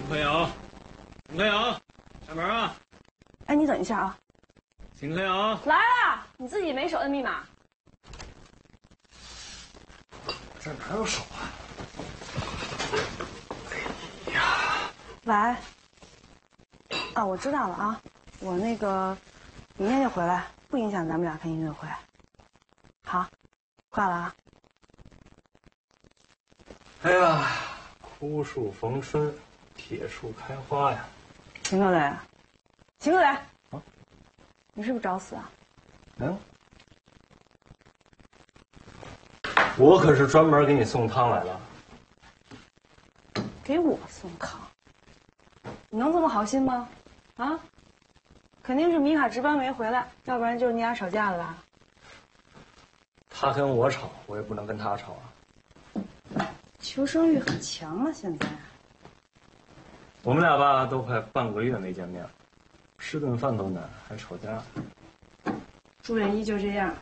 秦可阳，秦可阳，开门啊！ 哎，你等一下啊。 秦可阳， 来了，你自己没手摁密码。 这哪有手啊？哎呀， 喂。啊，我知道了啊，我那个明天就回来，不影响咱们俩看音乐会。好，挂了啊。 哎呀，枯树逢春，铁树开花呀！ 秦克磊，秦克磊， 啊， 你是不是找死啊？ 没有，我可是专门给你送汤来了。 给我送汤？你能这么好心吗？啊？肯定是米卡值班没回来，要不然就是你俩吵架了吧？ 他跟我吵，我也不能跟他吵啊。 求生欲很强啊，现在。 我们俩吧，都快半个月没见面了，吃顿饭都难，还吵架。 朱远一就这样，